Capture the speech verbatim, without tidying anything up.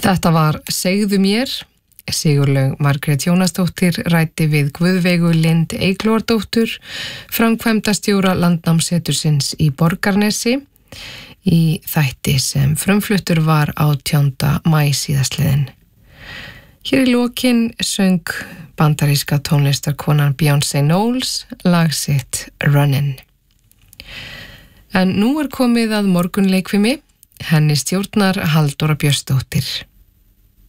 Þetta var Segðu mér. Sigurlaug Margrét Jónasdóttir ræddi við Guðveigu Lind Eyglóardóttur, framkvæmdastjóra Landnámssetursins í Borgarnesi, í þætti sem frumfluttur var átjánda maí síðastliðinn. Hér í lokin söng bandaríska tónlistarkonan Beyoncé Knowles lag sitt Runnin'. En nú er komið að morgunleikfimi, henni stjórnar Halldóra Björnsdóttir.